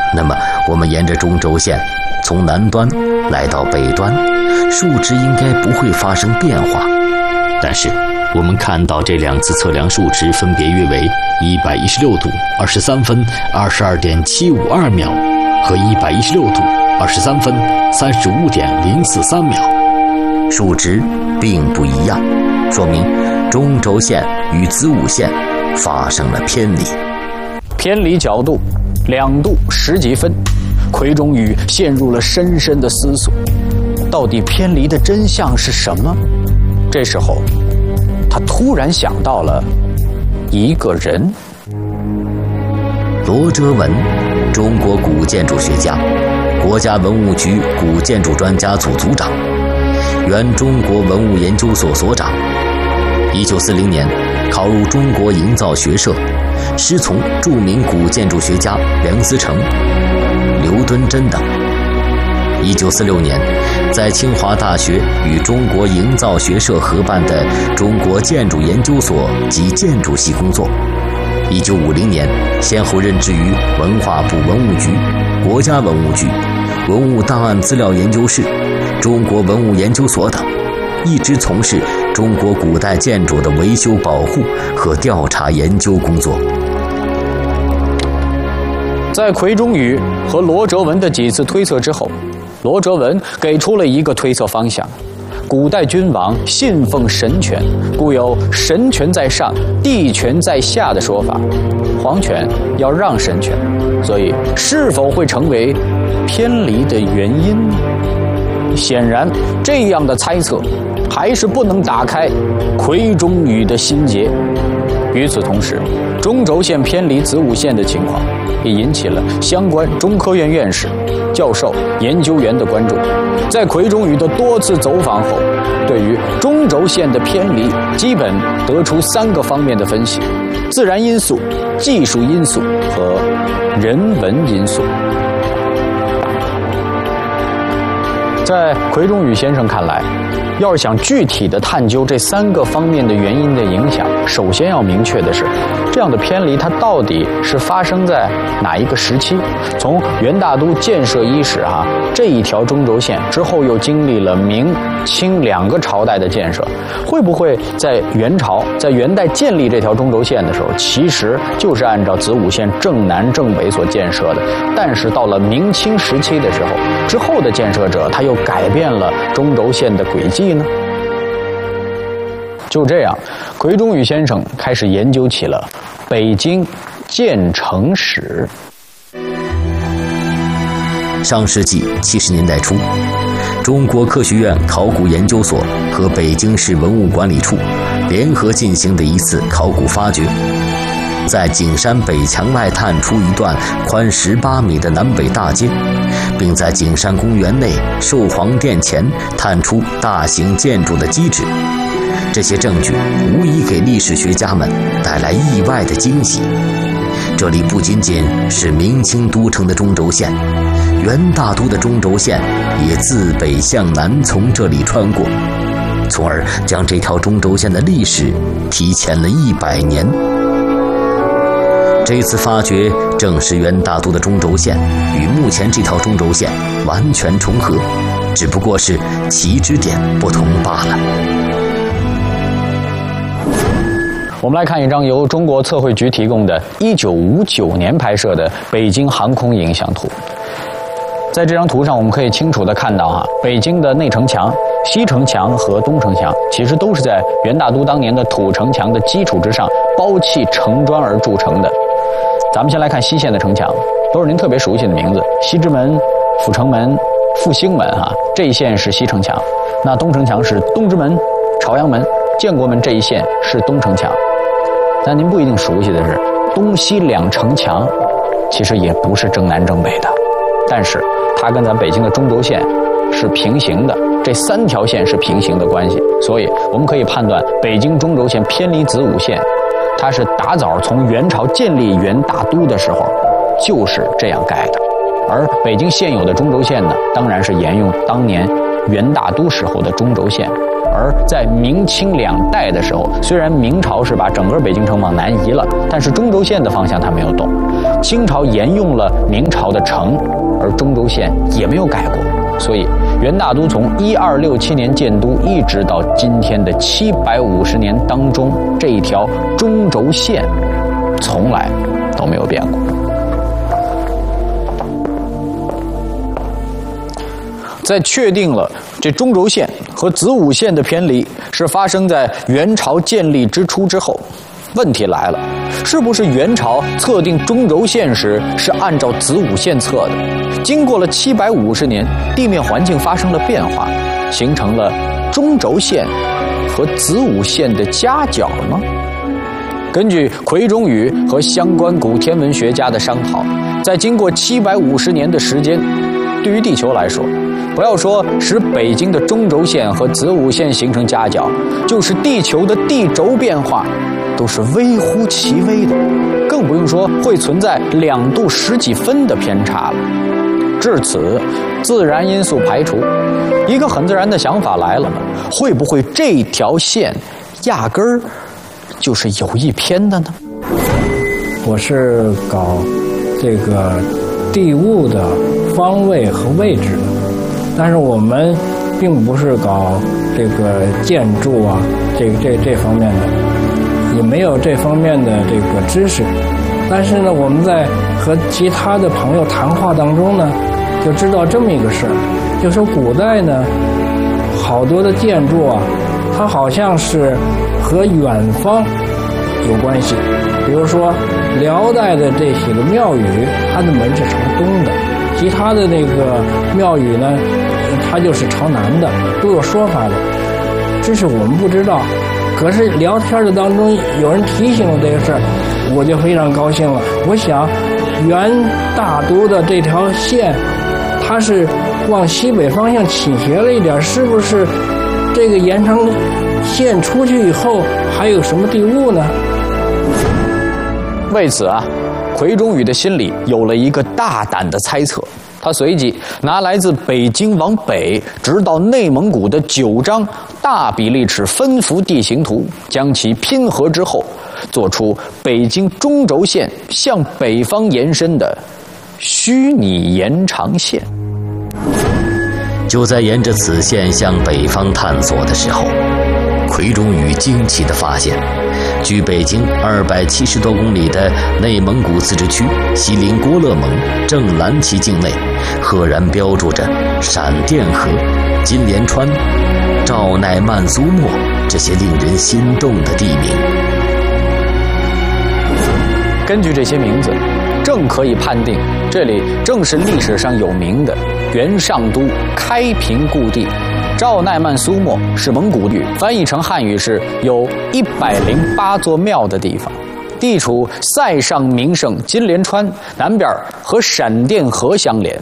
那么我们沿着中轴线从南端来到北端，数值应该不会发生变化。但是我们看到这2次测量数值分别约为116度23分22.752秒和116度23分35.043秒，数值并不一样，说明中轴线与子午线发生了偏离。 偏离角度2度10几分，奎中宇陷入了深深的思索，到底偏离的真相是什么？这时候他突然想到了一个人， 罗哲文，中国古建筑学家，国家文物局古建筑专家组组长，原中国文物研究所所长。1940年考入中国营造学社，师从著名古建筑学家梁思成、刘敦桢等。1946年在清华大学与中国营造学社合办的中国建筑研究所及建筑系工作。1950年先后任职于文化部文物局、国家文物局、文物档案资料研究室、中国文物研究所等，一直从事中国古代建筑的维修保护和调查研究工作。 在奎中宇和罗哲文的几次推测之后，罗哲文给出了一个推测方向：古代君王信奉神权，故有神权在上，地权在下的说法，皇权要让神权，所以是否会成为偏离的原因？显然，这样的猜测还是不能打开奎中宇的心结。与此同时，中轴线偏离子午线的情况也引起了相关中科院院士、教授、研究员的关注。在奎中宇的多次走访后，对于中轴线的偏离基本得出3个方面的分析：自然因素、技术因素和人文因素。在奎中宇先生看来，要是想具体的探究这3个方面的原因的影响，首先要明确的是，这样的偏离它到底是发生在哪一个时期？从元大都建设伊始这一条中轴线之后又经历了明清2个朝代的建设，会不会在元朝在元代建立这条中轴线的时候，其实就是按照子午线正南正北所建设的，但是到了明清时期的时候，之后的建设者他又改变了中轴线的轨迹呢？就这样，奎中宇先生开始研究起了北京建城史。 上世纪70年代初，中国科学院考古研究所和北京市文物管理处联合进行的一次考古发掘，在景山北墙外探出一段宽18米的南北大街，并在景山公园内寿皇殿前探出大型建筑的基址。这些证据无疑给历史学家们带来意外的惊喜。这里不仅仅是明清都城的中轴线，元大都的中轴线也自北向南从这里穿过，从而将这条中轴线的历史提前了100年。这次发掘正是元大都的中轴线与目前这条中轴线完全重合，只不过是起止点不同罢了。 我们来看一张由中国测绘局提供的1959年拍摄的北京航空影像图。在这张图上，我们可以清楚地看到北京的内城墙、西城墙和东城墙其实都是在元大都当年的土城墙的基础之上包砌城砖而筑成的。咱们先来看西线的城墙，都是您特别熟悉的名字：西直门、阜成门、复兴门这一线是西城墙。那东城墙是东直门、朝阳门、建国门，这一线是东城墙。但您不一定熟悉的是，东西2城墙其实也不是正南正北的，但是它跟咱北京的中轴线是平行的，这3条线是平行的关系，所以我们可以判断北京中轴线偏离子午线，它是打早从元朝建立元大都的时候就是这样盖的。而北京现有的中轴线呢，当然是沿用当年元大都时候的中轴线， 而在明清2代的时候，虽然明朝是把整个北京城往南移了，但是中轴线的方向它没有动。清朝沿用了明朝的城，而中轴线也没有改过。所以元大都从1267年建都一直到今天的750年当中，这一条中轴线从来都没有变过。在确定了这中轴线和子午线的偏离是发生在元朝建立之初之后，问题来了，是不是元朝测定中轴线时是按照子午线测的？经过了750年，地面环境发生了变化，形成了中轴线和子午线的夹角呢？根据奎中宇和相关古天文学家的商讨，在经过750年的时间，对于地球来说，不要说使北京的中轴线和子午线形成夹角，就是地球的地轴变化都是微乎其微的，更不用说会存在2度10几分的偏差了。至此，自然因素排除，一个很自然的想法来了嘛，会不会这条线压根儿就是有意偏的呢？ 我是搞这个地物的方位和位置的，但是我们并不是搞这个建筑啊，这方面的，也没有这方面的这个知识。但是呢，我们在和其他的朋友谈话当中呢，就知道这么一个事儿，就说古代呢，好多的建筑啊，它好像是和远方有关系。比如说辽代的这些个庙宇，它的门是朝东的，其他的那个庙宇呢，它就是朝南的，都有说法的。这是我们不知道，可是聊天的当中有人提醒我这个事儿，我就非常高兴了。我想元大都的这条线，它是往西北方向倾斜了一点，是不是这个延长线出去以后还有什么地物呢？ 为此啊，奎中宇的心里有了一个大胆的猜测。他随即拿来自北京往北直到内蒙古的9张大比例尺分幅地形图，将其拼合之后，做出北京中轴线向北方延伸的虚拟延长线。 就在沿着此线向北方探索的时候，奎中宇惊奇地发现，距北京270多公里的内蒙古自治区锡林郭勒盟正蓝旗境内，赫然标注着闪电河、金莲川、赵乃曼苏莫这些令人心动的地名。 根据这些名字，正可以判定这里正是历史上有名的元上都开平故地。赵乃曼苏莫是蒙古语，翻译成汉语是有108座庙的地方，地处塞上名胜金莲川，南边和闪电河相连。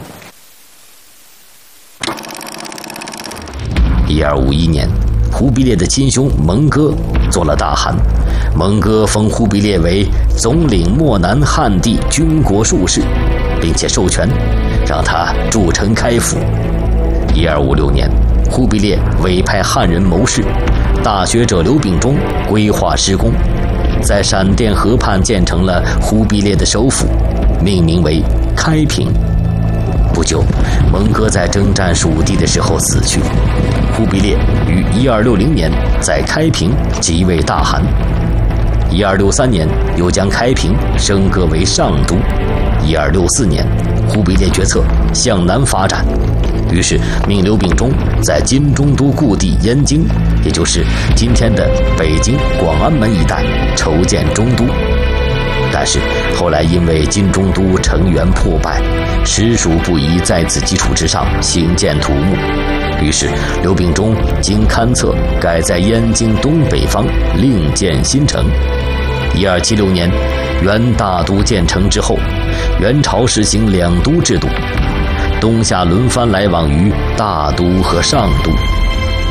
1251年，忽必烈的亲兄蒙哥做了大汗，蒙哥封忽必烈为总领漠南汉地军国术士，并且授权让他筑城开府。1256年，忽必烈委派汉人谋士、大学者刘秉忠规划施工，在闪电河畔建成了忽必烈的首府，命名为开平。不久，蒙哥在征战蜀地的时候死去，忽必烈于1260年在开平即位大汗。1263年又将开平升格为上都。1264年，忽必烈决策向南发展，于是命刘秉忠在金中都故地燕京，也就是今天的北京广安门一带筹建中都。但是后来因为金中都成员破败，实属不宜在此基础之上兴建土木，于是刘秉忠经勘测，改在燕京东北方另建新城。1276年，元大都建成之后，元朝实行2都制度，东夏轮番来往于大都和上都，